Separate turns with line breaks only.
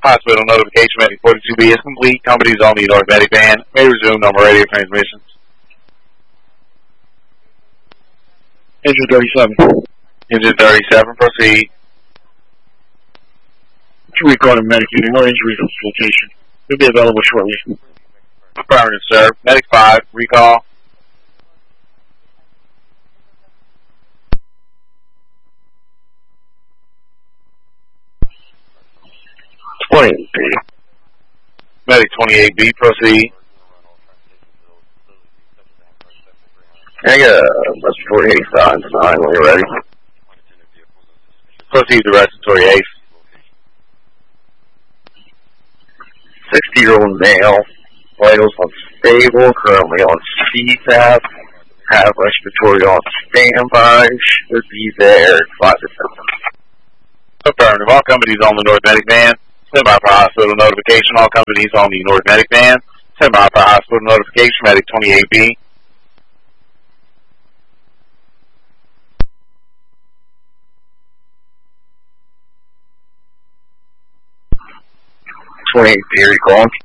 Hospital notification, Medic 42B is complete. Companies on the North Medic van may resume normal radio transmissions.
Engine 37.
Engine 37, proceed.
Recall and Medic unit, no injuries on this location. Will be available shortly.
Affirmative, sir. Medic 5, recall. Medic 28B, proceed.
I got a respiratory ACE on 9 when you're ready.
Proceed to respiratory ACE.
60-year-old male, vitals unstable, currently on CPAP, have respiratory on standby, should be there 5 to 7.
Affirmative. All companies on the North Medic van, stand by for hospital notification. All companies on the North Medic van, stand by for hospital notification. Medic 28B.
Theory calling.